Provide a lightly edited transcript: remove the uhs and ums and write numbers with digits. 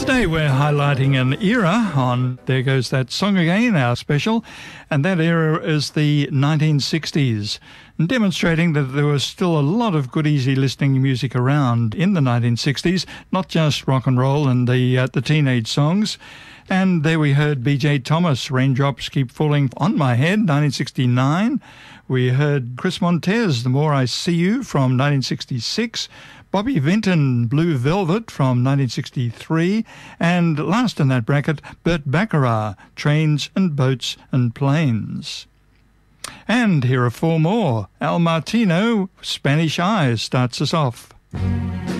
Today we're highlighting an era on There Goes That Song Again, our special, and that era is the 1960s, demonstrating that there was still a lot of good easy listening music around in the 1960s, not just rock and roll and the teenage songs. And there we heard B.J. Thomas, Raindrops Keep Falling on My Head, 1969. We heard Chris Montez, The More I See You, from 1966. Bobby Vinton, Blue Velvet, from 1963. And last in that bracket, Burt Bacharach, Trains and Boats and Planes. And here are four more. Al Martino, Spanish Eyes, starts us off.